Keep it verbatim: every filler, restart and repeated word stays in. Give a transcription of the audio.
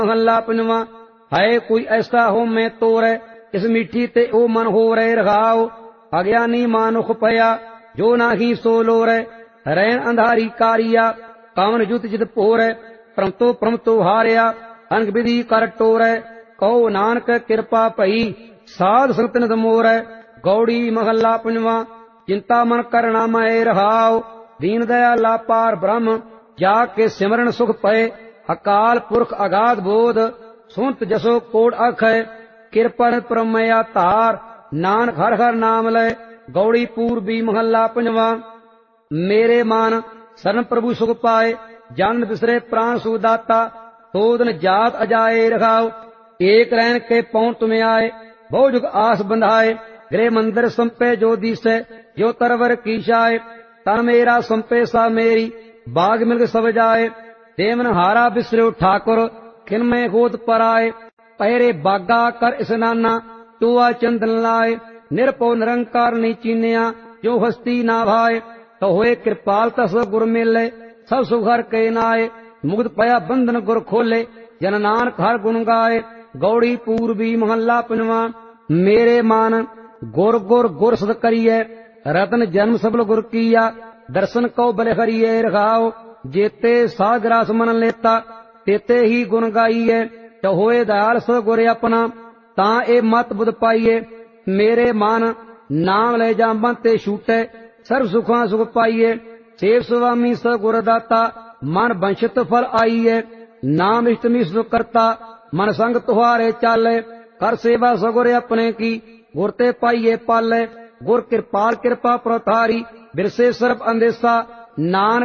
महला पंजवा। है कोई ऐसा हो मैं तोरै, इस मीठी ते ओ मन हो रे रघाओ। अज्ञानी मानुख पया, जो नाही सो लोरै। रैन अंधारी कारिया, कावन जुत जित पोरै। परमतो परमतो हारिया, अनक विधि कर टोरै। कहो नानक कृपा पई, साध संगत नित मोरै। गौड़ी महला पंजवा। चिंता मन करना मैं रहाओ। दीन दयाला पार ब्रह्म, जाके सिमरन सुख पए। अकाल पुरख अगाध बोध, सुनत जसो कोट अखय। कृपा परमया तार, नानक हर हर नाम लय। गौड़ी पूर्वी महला पंजवा। मेरे मान शरण प्रभु सुख पाए, जन बिसरे प्राण सुदाता। तोदन जात अजाए रखाओ, एक रैन के पौं तुम आए। बहु जुग आस बंधाए, गृह मंदिर संपे जो दिसै। जो तरवर कीशाए, तन मेरा संपे सा मेरी। बाग मिल सब जाए, देवन हारा बिसरो ठाकुर। खिन में होत पर आए, पहरे बागा कर स्नाना। टुआ चंदन लाए, निरपो निरंकार नहीं चीनिया। जो हस्ती ना भाए, तो होए कृपाल तस गुर मिले। सब सुघर के नाए, मुक्त पया बंधन गुर खोले। जन नानक हर गुण गाए। गौड़ी पूर्वी महला पंजवा। मेरे मान गुर गुर गुर सद करिए, रतन जन्म सबल गुर किया। दर्शन को बल हरिये रखाओ, जेते सागरास मन लेता। तेते ही गुण गाइए, तो होए दयाल सो गुर अपना। ता ए मत बुध पाइए, मेरे मान नाम ले जामन ते छूटे। सर्व सुखा सुख पाइए, सेव स्वामी स गुर दाता। मन वंशित फल आइए, नाम इष्टमी सुख करता। मन संग तुहारे चाले, कर सेवा सगुर अपने की। गुर ते पाइए पाले, गुर कृपाल कृपा प्रथारी। बिरसे सर्प अंदेसा, नानक